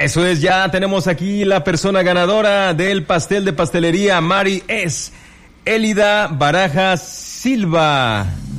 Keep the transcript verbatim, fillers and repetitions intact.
Eso es, ya tenemos aquí la persona ganadora del pastel de pastelería Mari es Elida Barajas Silva.